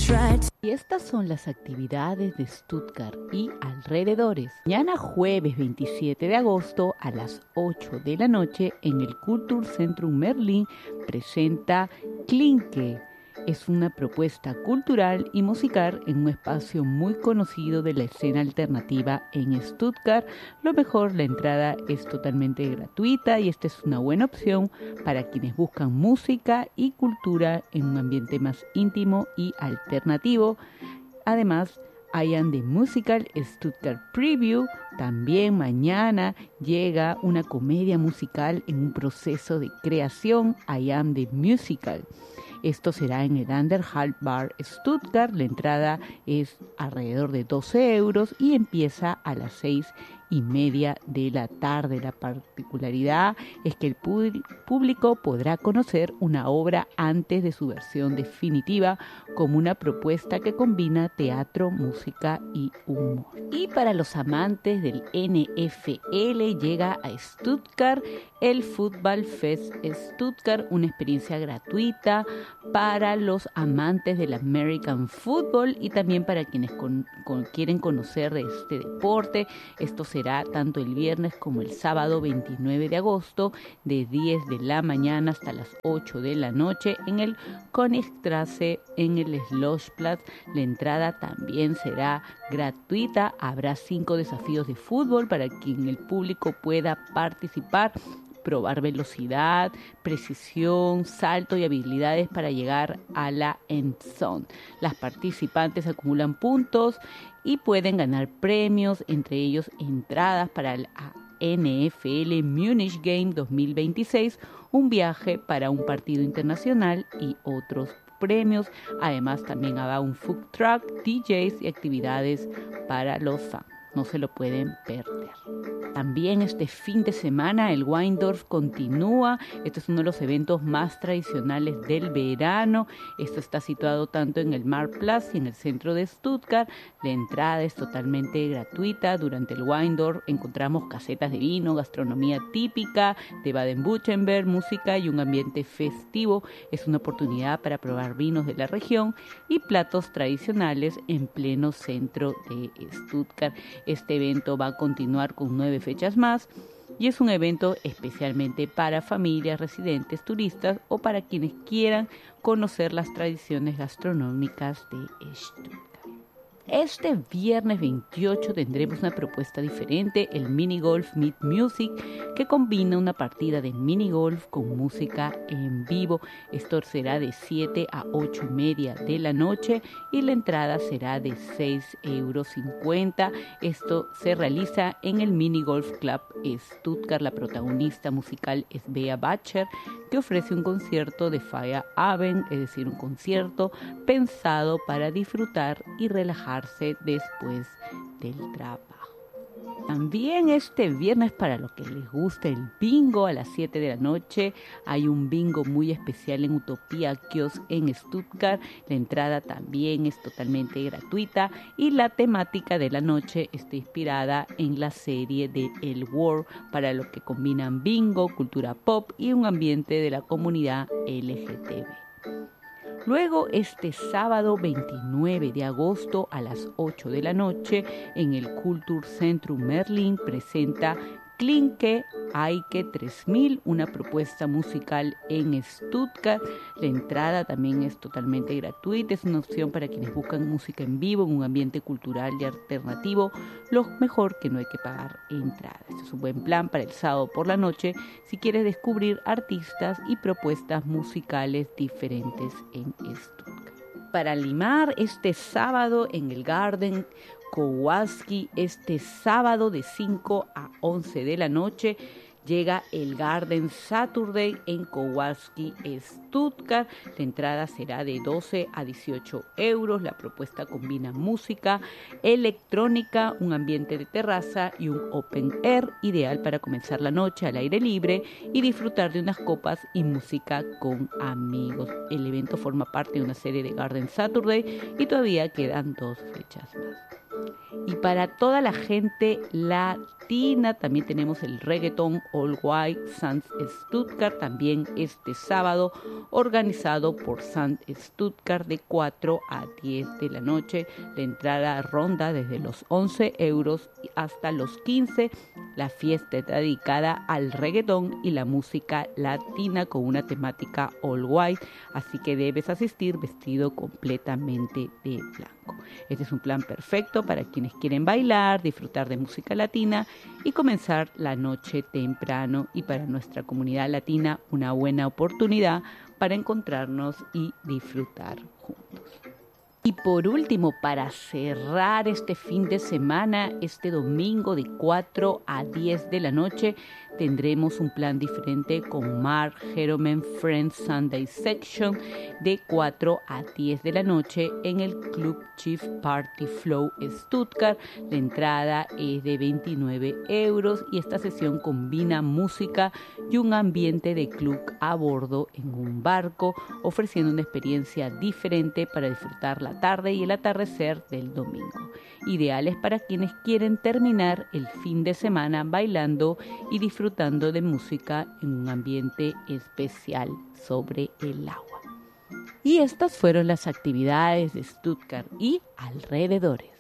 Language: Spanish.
Y estas son las actividades de Stuttgart y alrededores. Mañana jueves 27 de agosto a las 8 de la noche en el Kulturzentrum Merlin presenta Klinke. Es una propuesta cultural y musical en un espacio muy conocido de la escena alternativa en Stuttgart. Lo mejor, la entrada es totalmente gratuita y esta es una buena opción para quienes buscan música y cultura en un ambiente más íntimo y alternativo. Además, I Am the Musical Stuttgart Preview. También mañana llega una comedia musical en un proceso de creación, I Am the Musical. Esto será en el Underhalt Bar Stuttgart. La entrada es alrededor de 12 euros y empieza a las 6:30 de la tarde. La particularidad es que el público podrá conocer una obra antes de su versión definitiva, como una propuesta que combina teatro, música y humor. Y para los amantes del NFL llega a Stuttgart el Football Fest Stuttgart, una experiencia gratuita para los amantes del American Football y también para quienes quieren conocer de este deporte. Esto será tanto el viernes como el sábado 29 de agosto de 10 de la mañana hasta las 8 de la noche en el Königstraße en el Schlossplatz. La entrada también será gratuita. Habrá 5 desafíos de fútbol para quien el público pueda participar, probar velocidad, precisión, salto y habilidades para llegar a la end zone. Las participantes acumulan puntos y pueden ganar premios, entre ellos entradas para el NFL Munich Game 2026, un viaje para un partido internacional y otros premios. Además, también habrá un food truck, DJs y actividades para los fans. No se lo pueden perder. También este fin de semana el Weindorf continúa. Este es uno de los eventos más tradicionales del verano. Esto está situado tanto en el Marktplatz y en el centro de Stuttgart. La entrada es totalmente gratuita. Durante el Weindorf encontramos casetas de vino, gastronomía típica de Baden-Württemberg, música y un ambiente festivo. Es una oportunidad para probar vinos de la región y platos tradicionales en pleno centro de Stuttgart. Este evento va a continuar con 9 fechas más y es un evento especialmente para familias, residentes, turistas o para quienes quieran conocer las tradiciones gastronómicas de Stuttgart. Este viernes 28 tendremos una propuesta diferente, el Mini Golf Meet Music, que combina una partida de mini golf con música en vivo. Esto será de 7 a 8:30 de la noche y la entrada será de 6,50 €. Esto se realiza en el Mini Golf Club Stuttgart. La protagonista musical es Bea Bacher, que ofrece un concierto de Feierabend, es decir, un concierto pensado para disfrutar y relajarse después del trabajo. También este viernes, para los que les gusta el bingo, a las 7 de la noche hay un bingo muy especial en Utopía Kiosk en Stuttgart. La entrada también es totalmente gratuita y la temática de la noche está inspirada en la serie de El World, para los que combinan bingo, cultura pop y un ambiente de la comunidad LGTB. Luego, este sábado 29 de agosto a las 8 de la noche en el Kulturzentrum Merlin presenta Klinke Eike 3000, una propuesta musical en Stuttgart. La entrada también es totalmente gratuita, es una opción para quienes buscan música en vivo en un ambiente cultural y alternativo. Lo mejor, que no hay que pagar entrada. Este es un buen plan para el sábado por la noche si quieres descubrir artistas y propuestas musicales diferentes en Stuttgart. Para limar, este sábado en el Garden Kowalski, este sábado de 5 a 11 de la noche llega el Garden Saturday en Kowalski, Stuttgart. La entrada será de 12 a 18 €. La propuesta combina música, electrónica, un ambiente de terraza y un open air, ideal para comenzar la noche al aire libre y disfrutar de unas copas y música con amigos. El evento forma parte de una serie de Garden Saturday y todavía quedan 2 fechas más. Y para toda la gente latina también tenemos el Reggaeton All White Sand Stuttgart, también este sábado, organizado por Sand Stuttgart de 4 a 10 de la noche. La entrada ronda desde los 11 euros hasta los 15. La fiesta está dedicada al reggaetón y la música latina con una temática all white, así que debes asistir vestido completamente de blanco. Este es un plan perfecto para quienes quieren bailar, disfrutar de música latina y comenzar la noche temprano, y para nuestra comunidad latina una buena oportunidad para encontrarnos y disfrutar juntos. Y por último, para cerrar este fin de semana, este domingo de 4 a 10 de la noche, tendremos un plan diferente con Mark Heroman Friends Sunday Section de 4 a 10 de la noche en el Club Chief Party Flow Stuttgart. La entrada es de 29 euros y esta sesión combina música y un ambiente de club a bordo en un barco, ofreciendo una experiencia diferente para disfrutar la tarde y el atardecer del domingo. Ideales para quienes quieren terminar el fin de semana bailando y disfrutando de música en un ambiente especial sobre el agua. Y estas fueron las actividades de Stuttgart y alrededores.